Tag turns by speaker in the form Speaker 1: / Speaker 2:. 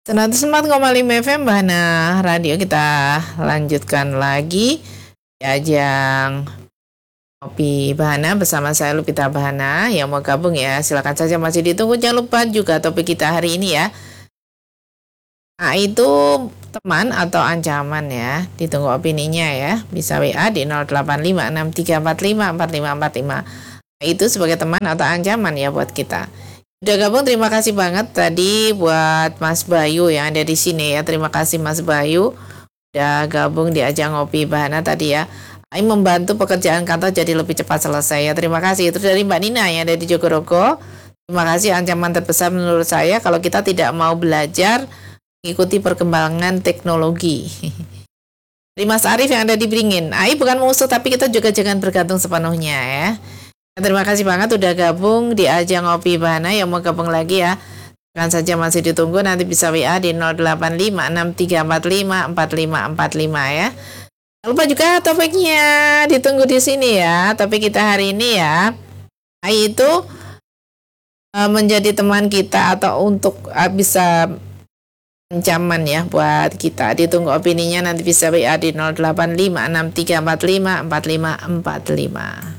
Speaker 1: 104,5 FM Bahana Radio. Kita lanjutkan lagi di ajang Ngopi Bahana bersama saya Lupita Bahana. Yang mau gabung ya silakan saja, masih ditunggu. Jangan lupa juga topik kita hari ini ya, itu teman atau ancaman ya. Ditunggu opininya ya. Bisa WA di 085634545545. Itu sebagai teman atau ancaman ya buat kita. Udah gabung, terima kasih banget tadi buat Mas Bayu yang ada di sini ya. Terima kasih Mas Bayu udah gabung di ajang Ngopi Bahana tadi ya. Ini membantu pekerjaan kantor jadi lebih cepat selesai ya. Terima kasih. Itu dari Mbak Nina yang ada di Jogorogo. Terima kasih. Ancaman terbesar menurut saya kalau kita tidak mau belajar mengikuti perkembangan teknologi. Dari Mas Arief yang ada di Beringin. AI bukan musuh, tapi kita juga jangan bergantung sepenuhnya ya. Terima kasih banget udah gabung di ajang Ngopi Bahana. Yang mau gabung lagi ya, kan saja masih ditunggu. Nanti bisa WA di 085634545545 ya. Jangan lupa juga topiknya ditunggu di sini ya. Topik kita hari ini ya, itu menjadi teman kita atau untuk bisa ancaman ya buat kita. Ditunggu opininya, nanti bisa WA di 085634554545.